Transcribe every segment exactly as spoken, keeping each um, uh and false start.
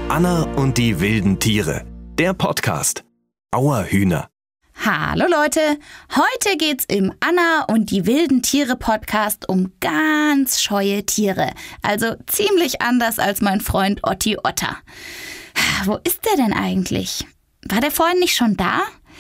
Anna und die wilden Tiere. Der Podcast. Auerhühner. Hallo Leute, heute geht's im Anna und die wilden Tiere Podcast um ganz scheue Tiere. Also ziemlich anders als mein Freund Otti Otter. Wo ist der denn eigentlich? War der vorhin nicht schon da?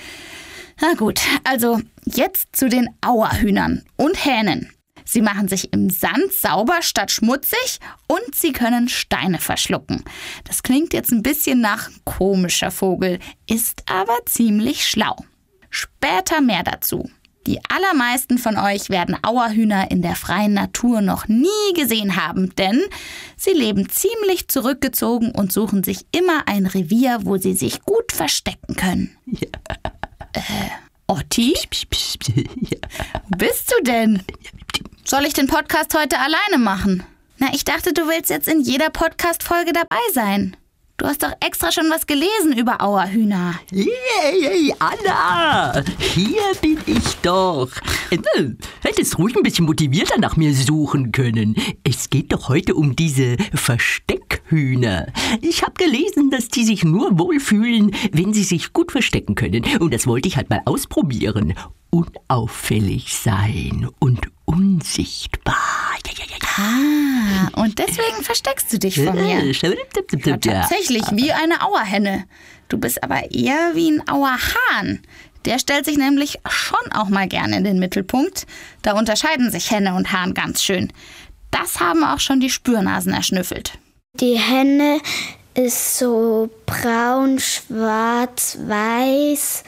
Na gut, also jetzt zu den Auerhühnern und Hähnen. Sie machen sich im Sand sauber statt schmutzig und sie können Steine verschlucken. Das klingt jetzt ein bisschen nach komischer Vogel, ist aber ziemlich schlau. Später mehr dazu. Die allermeisten von euch werden Auerhühner in der freien Natur noch nie gesehen haben, denn sie leben ziemlich zurückgezogen und suchen sich immer ein Revier, wo sie sich gut verstecken können. Ja. Äh, Otti? Psch, psch, psch, ja. Wo bist du denn? Soll ich den Podcast heute alleine machen? Na, ich dachte, du willst jetzt in jeder Podcast-Folge dabei sein. Du hast doch extra schon was gelesen über Auerhühner. Hey, Anna, hier bin ich doch. Du hättest ruhig ein bisschen motivierter nach mir suchen können. Es geht doch heute um diese Versteckhühner. Ich habe gelesen, dass die sich nur wohlfühlen, wenn sie sich gut verstecken können. Und das wollte ich halt mal ausprobieren. Unauffällig sein und unsichtbar. Ja, ja, ja, ja. Ah, und deswegen versteckst du dich von mir. Ja, tatsächlich, wie eine Auerhenne. Du bist aber eher wie ein Auerhahn. Der stellt sich nämlich schon auch mal gerne in den Mittelpunkt. Da unterscheiden sich Henne und Hahn ganz schön. Das haben auch schon die Spürnasen erschnüffelt. Die Henne ist so braun, schwarz, weiß,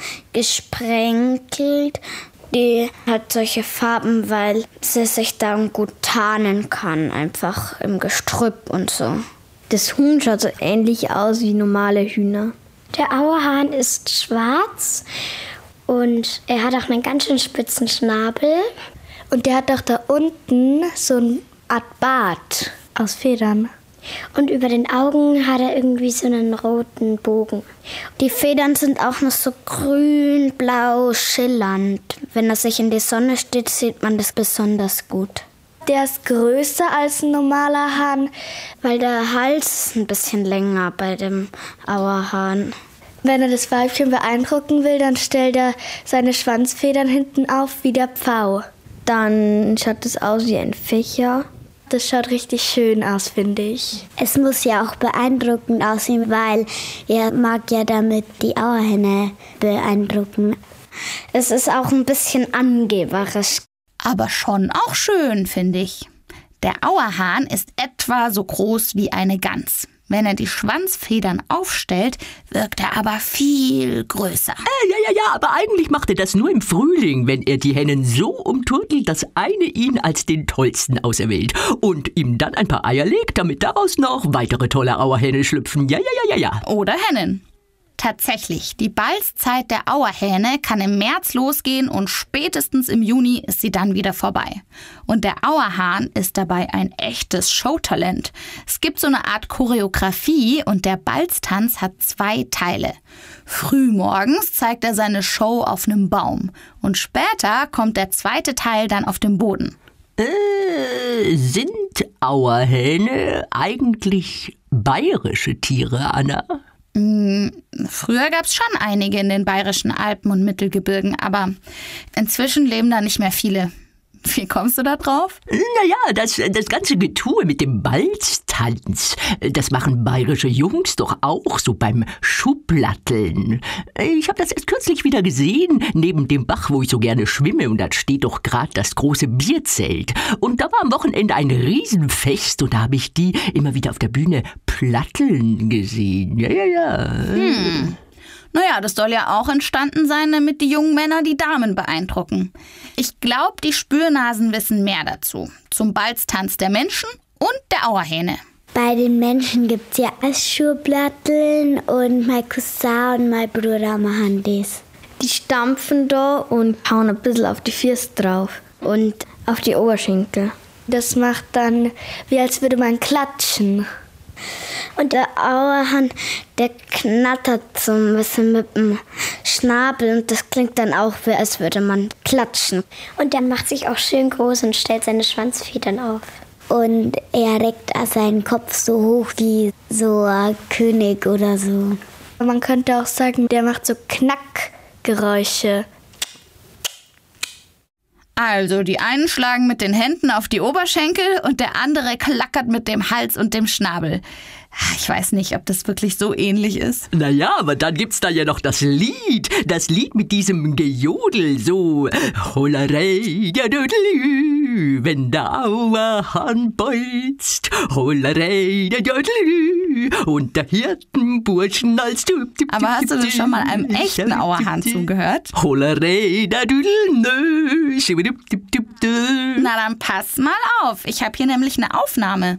gesprenkelt. Die hat solche Farben, weil sie sich dann gut tarnen kann, einfach im Gestrüpp und so. Das Huhn schaut so ähnlich aus wie normale Hühner. Der Auerhahn ist schwarz und er hat auch einen ganz schön spitzen Schnabel. Und der hat auch da unten so eine Art Bart aus Federn. Und über den Augen hat er irgendwie so einen roten Bogen. Die Federn sind auch noch so grün, blau, schillernd. Wenn er sich in die Sonne steht, sieht man das besonders gut. Der ist größer als ein normaler Hahn, weil der Hals ist ein bisschen länger bei dem Auerhahn. Wenn er das Weibchen beeindrucken will, dann stellt er seine Schwanzfedern hinten auf wie der Pfau. Dann schaut es aus wie ein Fächer. Das schaut richtig schön aus, finde ich. Es muss ja auch beeindruckend aussehen, weil er mag ja damit die Auerhenne beeindrucken. Es ist auch ein bisschen angeberisch. Aber schon auch schön, finde ich. Der Auerhahn ist etwa so groß wie eine Gans. Wenn er die Schwanzfedern aufstellt, wirkt er aber viel größer. Äh, ja, ja, ja, aber eigentlich macht er das nur im Frühling, wenn er die Hennen so umturtelt, dass eine ihn als den tollsten auserwählt und ihm dann ein paar Eier legt, damit daraus noch weitere tolle Auerhähne schlüpfen. Ja, ja, ja, ja, ja. Oder Hennen. Tatsächlich, die Balzzeit der Auerhähne kann im März losgehen und spätestens im Juni ist sie dann wieder vorbei. Und der Auerhahn ist dabei ein echtes Showtalent. Es gibt so eine Art Choreografie und der Balztanz hat zwei Teile. Frühmorgens zeigt er seine Show auf einem Baum und später kommt der zweite Teil dann auf dem Boden. Äh, sind Auerhähne eigentlich bayerische Tiere, Anna? Früher gab es schon einige in den bayerischen Alpen und Mittelgebirgen, aber inzwischen leben da nicht mehr viele. Wie kommst du da drauf? Naja, das, das ganze Getue mit dem Balztanz, das machen bayerische Jungs doch auch so beim Schublatteln. Ich habe das erst kürzlich wieder gesehen, neben dem Bach, wo ich so gerne schwimme, und da steht doch gerade das große Bierzelt. Und da war am Wochenende ein Riesenfest und da habe ich die immer wieder auf der Bühne platteln gesehen. Ja, ja, ja. Hm. Naja, das soll ja auch entstanden sein, damit die jungen Männer die Damen beeindrucken. Ich glaube, die Spürnasen wissen mehr dazu. Zum Balztanz der Menschen und der Auerhähne. Bei den Menschen gibt es ja Schublatteln und mein Cousin und mein Bruder machen das. Die stampfen da und hauen ein bisschen auf die Füße drauf und auf die Oberschenkel. Das macht dann, wie als würde man klatschen. Und der Auerhahn, der knattert so ein bisschen mit dem Schnabel und das klingt dann auch, wie als würde man klatschen. Und der macht sich auch schön groß und stellt seine Schwanzfedern auf. Und er reckt seinen Kopf so hoch wie so ein König oder so. Man könnte auch sagen, der macht so Knackgeräusche. Also, die einen schlagen mit den Händen auf die Oberschenkel und der andere klackert mit dem Hals und dem Schnabel. Ich weiß nicht, ob das wirklich so ähnlich ist. Naja, aber dann gibt's da ja noch das Lied. Das Lied mit diesem Gejodel, so Holerei, ja dödelü, wenn der Auerhahn bolzt. Holerei, ja dödelü, und der Hirtenburschen als du. Aber hast du denn schon mal einem echten Auerhahn zugehört? Holerei, da düdel, nö. Na dann pass mal auf, ich habe hier nämlich eine Aufnahme.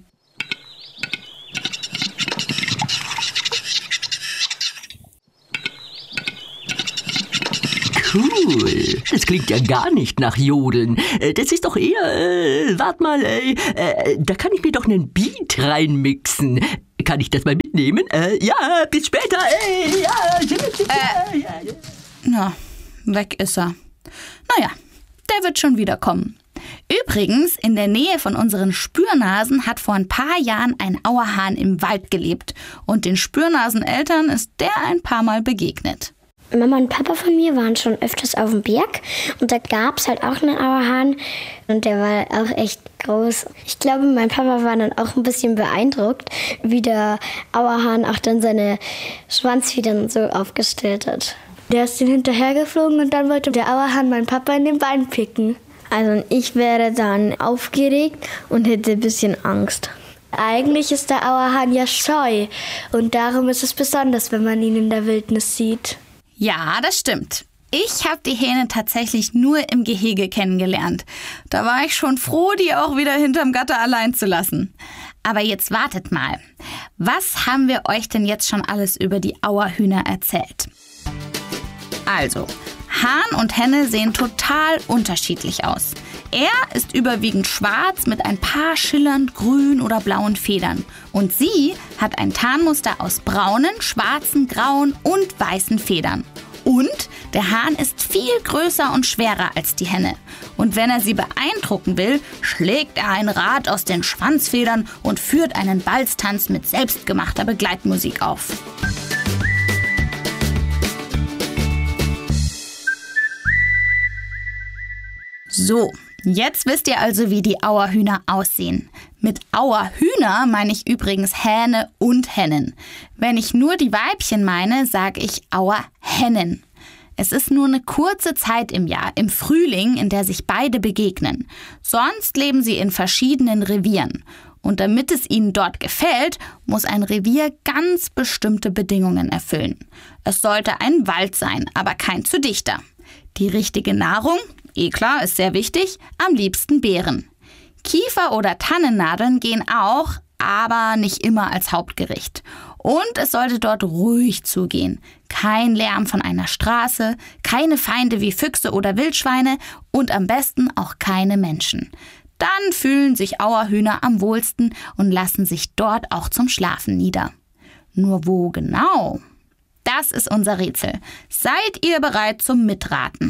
Cool. Das klingt ja gar nicht nach Jodeln. Das ist doch eher, äh, wart mal, äh, äh, da kann ich mir doch einen Beat reinmixen. Kann ich das mal mitnehmen? Äh, ja, bis später. Äh, ja, äh, ja, ja. Na, weg ist er. Naja, der wird schon wiederkommen. Übrigens, in der Nähe von unseren Spürnasen hat vor ein paar Jahren ein Auerhahn im Wald gelebt. Und den Spürnaseneltern ist der ein paar Mal begegnet. Mama und Papa von mir waren schon öfters auf dem Berg und da gab es halt auch einen Auerhahn und der war auch echt groß. Ich glaube, mein Papa war dann auch ein bisschen beeindruckt, wie der Auerhahn auch dann seine Schwanzfedern so aufgestellt hat. Der ist den hinterhergeflogen und dann wollte der Auerhahn meinen Papa in den Bein picken. Also ich wäre dann aufgeregt und hätte ein bisschen Angst. Eigentlich ist der Auerhahn ja scheu und darum ist es besonders, wenn man ihn in der Wildnis sieht. Ja, das stimmt. Ich habe die Hähne tatsächlich nur im Gehege kennengelernt. Da war ich schon froh, die auch wieder hinterm Gatter allein zu lassen. Aber jetzt wartet mal. Was haben wir euch denn jetzt schon alles über die Auerhühner erzählt? Also, Hahn und Henne sehen total unterschiedlich aus. Er ist überwiegend schwarz mit ein paar schillernd grün oder blauen Federn. Und sie hat ein Tarnmuster aus braunen, schwarzen, grauen und weißen Federn. Und der Hahn ist viel größer und schwerer als die Henne. Und wenn er sie beeindrucken will, schlägt er ein Rad aus den Schwanzfedern und führt einen Balztanz mit selbstgemachter Begleitmusik auf. So, jetzt wisst ihr also, wie die Auerhühner aussehen. Mit Auerhühner meine ich übrigens Hähne und Hennen. Wenn ich nur die Weibchen meine, sage ich Auerhennen. Es ist nur eine kurze Zeit im Jahr, im Frühling, in der sich beide begegnen. Sonst leben sie in verschiedenen Revieren. Und damit es ihnen dort gefällt, muss ein Revier ganz bestimmte Bedingungen erfüllen. Es sollte ein Wald sein, aber kein zu dichter. Die richtige Nahrung, eh klar, ist sehr wichtig, am liebsten Beeren. Kiefer- oder Tannennadeln gehen auch, aber nicht immer als Hauptgericht. Und es sollte dort ruhig zugehen. Kein Lärm von einer Straße, keine Feinde wie Füchse oder Wildschweine und am besten auch keine Menschen. Dann fühlen sich Auerhühner am wohlsten und lassen sich dort auch zum Schlafen nieder. Nur wo genau? Das ist unser Rätsel. Seid ihr bereit zum Mitraten?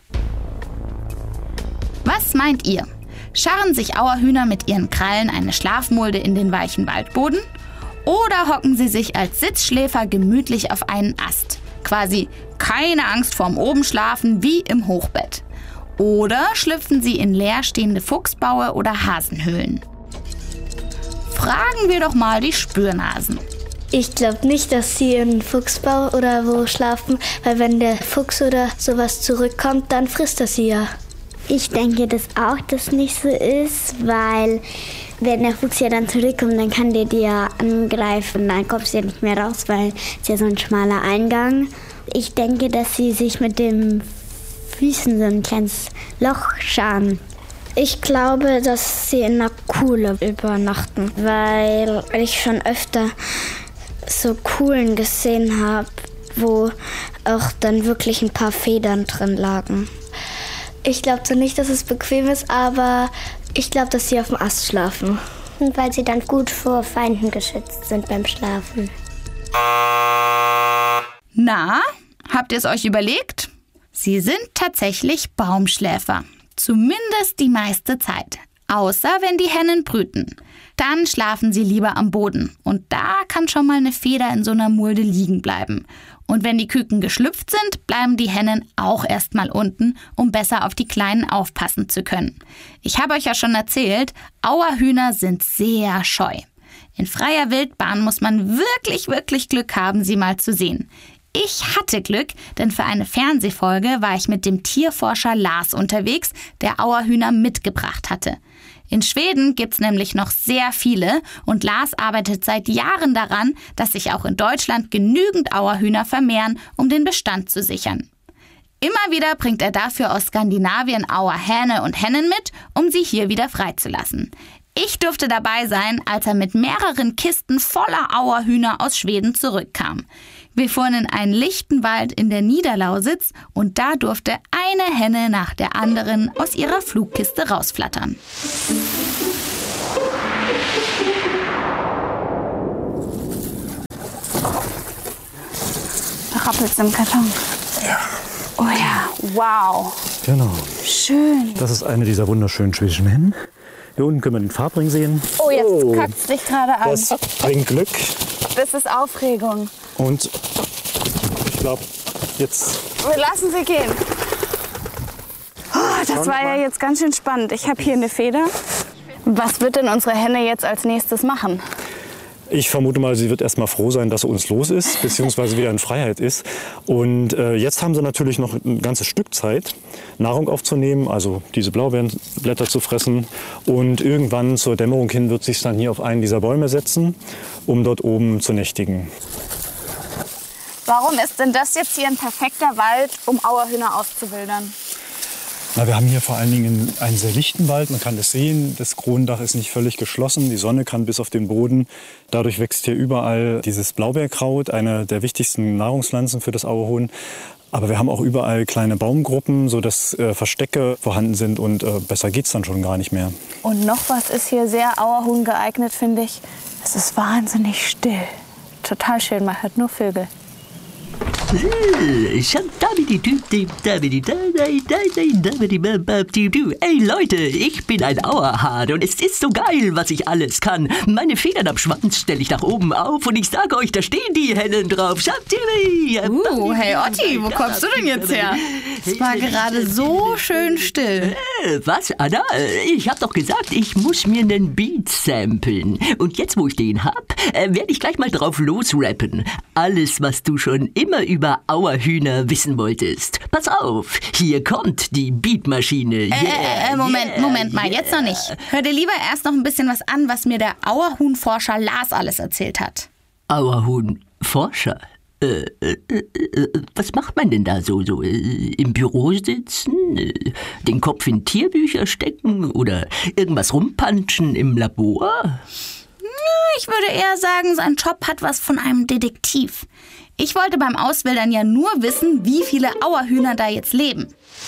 Was meint ihr? Scharren sich Auerhühner mit ihren Krallen eine Schlafmulde in den weichen Waldboden? Oder hocken sie sich als Sitzschläfer gemütlich auf einen Ast? Quasi keine Angst vorm Obenschlafen wie im Hochbett. Oder schlüpfen sie in leerstehende Fuchsbaue oder Hasenhöhlen? Fragen wir doch mal die Spürnasen. Ich glaube nicht, dass sie in Fuchsbau oder wo schlafen, weil wenn der Fuchs oder sowas zurückkommt, dann frisst er sie ja. Ich denke das auch, dass nicht so ist, weil wenn der Fuchs ja dann zurückkommt, dann kann der dir angreifen. Dann kommst du ja nicht mehr raus, weil es ja so ein schmaler Eingang. Ich denke, dass sie sich mit den Füßen so ein kleines Loch scharen. Ich glaube, dass sie in einer Kuhle übernachten, weil ich schon öfter so Kuhlen gesehen habe, wo auch dann wirklich ein paar Federn drin lagen. Ich glaube zwar nicht, dass es bequem ist, aber ich glaube, dass sie auf dem Ast schlafen. Und weil sie dann gut vor Feinden geschützt sind beim Schlafen. Na, habt ihr es euch überlegt? Sie sind tatsächlich Baumschläfer. Zumindest die meiste Zeit. außer wenn die Hennen brüten. Dann schlafen sie lieber am Boden und da kann schon mal eine Feder in so einer Mulde liegen bleiben. Und wenn die Küken geschlüpft sind, bleiben die Hennen auch erstmal unten, um besser auf die Kleinen aufpassen zu können. Ich habe euch ja schon erzählt, Auerhühner sind sehr scheu. In freier Wildbahn muss man wirklich, wirklich Glück haben, sie mal zu sehen. Ich hatte Glück, denn für eine Fernsehfolge war ich mit dem Tierforscher Lars unterwegs, der Auerhühner mitgebracht hatte. In Schweden gibt's nämlich noch sehr viele und Lars arbeitet seit Jahren daran, dass sich auch in Deutschland genügend Auerhühner vermehren, um den Bestand zu sichern. Immer wieder bringt er dafür aus Skandinavien Auerhähne und Hennen mit, um sie hier wieder freizulassen. Ich durfte dabei sein, als er mit mehreren Kisten voller Auerhühner aus Schweden zurückkam. Wir fuhren in einen lichten Wald in der Niederlausitz und da durfte eine Henne nach der anderen aus ihrer Flugkiste rausflattern. Rappelt's im Karton. Ja. Oh ja, wow. Genau. Schön. Das ist eine dieser wunderschönen schwedischen Hennen. Hier unten können wir den Farbring sehen. Oh, jetzt oh. kackt's dich gerade an. Das bringt Glück. Das ist Aufregung. Und ich glaube, jetzt... Wir lassen sie gehen. Oh, das war ja jetzt ganz schön spannend. Ich habe hier eine Feder. Was wird denn unsere Henne jetzt als nächstes machen? Ich vermute mal, sie wird erst mal froh sein, dass sie uns los ist, beziehungsweise wieder in Freiheit ist. Und äh, jetzt haben sie natürlich noch ein ganzes Stück Zeit, Nahrung aufzunehmen, also diese Blaubeerenblätter zu fressen. Und irgendwann zur Dämmerung hin wird sie sich dann hier auf einen dieser Bäume setzen, um dort oben zu nächtigen. Warum ist denn das jetzt hier ein perfekter Wald, um Auerhühner auszuwildern? Na, wir haben hier vor allen Dingen einen sehr lichten Wald. Man kann das sehen. Das Kronendach ist nicht völlig geschlossen. Die Sonne kann bis auf den Boden. Dadurch wächst hier überall dieses Blaubeerkraut, eine der wichtigsten Nahrungspflanzen für das Auerhuhn. Aber wir haben auch überall kleine Baumgruppen, sodass äh, Verstecke vorhanden sind und äh, besser geht's dann schon gar nicht mehr. Und noch was ist hier sehr Auerhuhn geeignet, finde ich. Es ist wahnsinnig still. Total schön, man hört nur Vögel. Ey Leute, ich bin ein Auerhahn und es ist so geil, was ich alles kann. Meine Federn am Schwanz stelle ich nach oben auf und ich sage euch, da stehen die Hennen drauf. Uh, hey Otti, wo kommst du denn jetzt her? Es war gerade so schön still. Äh, was, Anna? Ich hab doch gesagt, ich muss mir einen Beat samplen. Und jetzt, wo ich den hab, äh, werde ich gleich mal drauf losrappen. Alles, was du schon immer über Auerhühner wissen wolltest. Pass auf, hier kommt die Beatmaschine. Yeah, äh, äh, Moment, yeah, Moment mal, yeah. jetzt noch nicht. Hör dir lieber erst noch ein bisschen was an, was mir der Auerhuhnforscher Lars alles erzählt hat. Auerhuhnforscher? Äh, äh, äh, was macht man denn da so? so äh, im Büro sitzen? Äh, den Kopf in Tierbücher stecken? Oder irgendwas rumpanschen im Labor? Ich würde eher sagen, sein Job hat was von einem Detektiv. Ich wollte beim Auswildern ja nur wissen, wie viele Auerhühner da jetzt leben.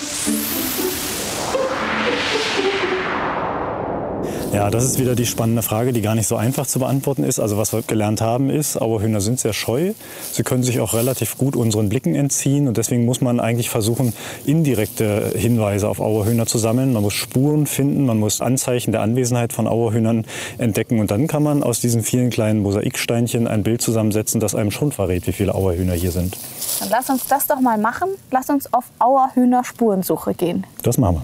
Ja, das ist wieder die spannende Frage, die gar nicht so einfach zu beantworten ist. Also was wir gelernt haben ist, Auerhühner sind sehr scheu. Sie können sich auch relativ gut unseren Blicken entziehen. Und deswegen muss man eigentlich versuchen, indirekte Hinweise auf Auerhühner zu sammeln. Man muss Spuren finden, man muss Anzeichen der Anwesenheit von Auerhühnern entdecken. Und dann kann man aus diesen vielen kleinen Mosaiksteinchen ein Bild zusammensetzen, das einem schon verrät, wie viele Auerhühner hier sind. Dann lass uns das doch mal machen. Lass uns auf Auerhühner-Spurensuche gehen. Das machen wir.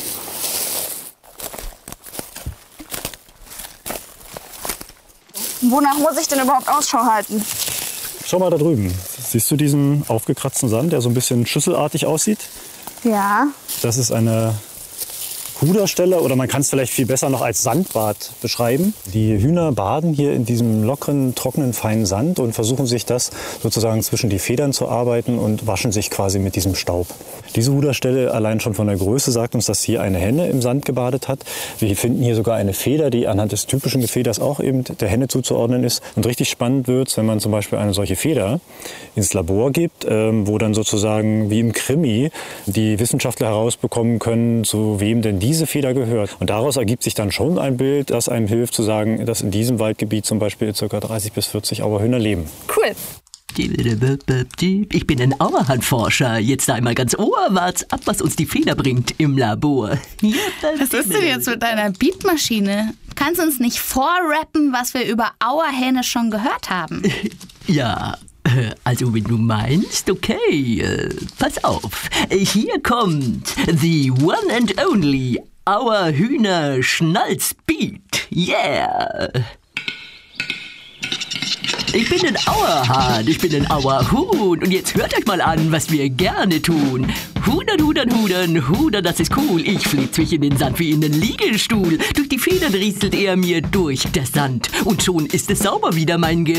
Wonach muss ich denn überhaupt Ausschau halten? Schau mal da drüben. Siehst du diesen aufgekratzten Sand, der so ein bisschen schüsselartig aussieht? Ja. Das ist eine Huderstelle oder man kann es vielleicht viel besser noch als Sandbad beschreiben. Die Hühner baden hier in diesem lockeren, trockenen, feinen Sand und versuchen sich das sozusagen zwischen die Federn zu arbeiten und waschen sich quasi mit diesem Staub. Diese Huderstelle allein schon von der Größe sagt uns, dass hier eine Henne im Sand gebadet hat. Wir finden hier sogar eine Feder, die anhand des typischen Gefeders auch eben der Henne zuzuordnen ist. Und richtig spannend wird es, wenn man zum Beispiel eine solche Feder ins Labor gibt, ähm, wo dann sozusagen wie im Krimi die Wissenschaftler herausbekommen können, zu wem denn diese Feder gehört. Und daraus ergibt sich dann schon ein Bild, das einem hilft zu sagen, dass in diesem Waldgebiet zum Beispiel ca. dreißig bis vierzig Auerhühner leben. Cool. Ich bin ein Auerhandforscher. Jetzt einmal ganz Ohr, wart's ab, was uns die Feder bringt im Labor. Was ist denn jetzt mit deiner Beatmaschine? Kannst du uns nicht vorrappen, was wir über Auerhähne schon gehört haben? Ja, also wenn du meinst, okay, äh, pass auf. Hier kommt the one and only Auerhühner Schnalzbeat. Yeah! Ich bin ein Auerhahn, ich bin ein Auerhuhn und jetzt hört euch mal an, was wir gerne tun. Hudern, hudern, hudern, hudern, das ist cool. Ich flieg mich in den Sand wie in den Liegestuhl. Durch die Federn rieselt er mir durch der Sand und schon ist es sauber wieder, mein Ge